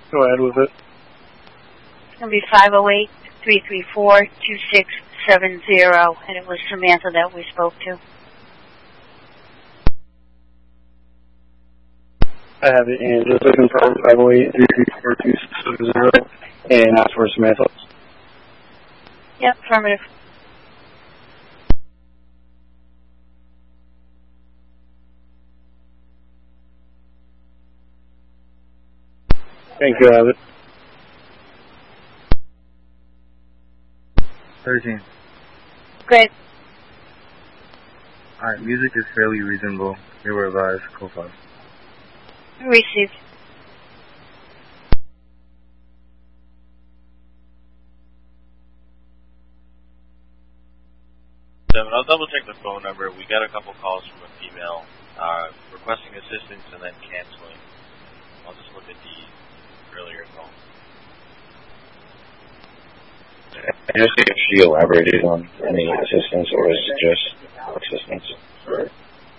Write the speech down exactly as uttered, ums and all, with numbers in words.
Go ahead with it. It's going to be five oh eight, three three four, two six seven zero, and it was Samantha that we spoke to. I have it, and just looking for five oh eight, three three four, two six seven zero, and that's for Samantha. Yep, affirmative. Thank you, Abbott. thirteen. Great. Alright, music is fairly reasonable. Here were advised, code five. Received. Seven, I'll double check the phone number. We got a couple calls from a female uh, requesting assistance and then canceling. I'll just look at the earlier call. Just if she elaborated on any assistance or is it just assistance?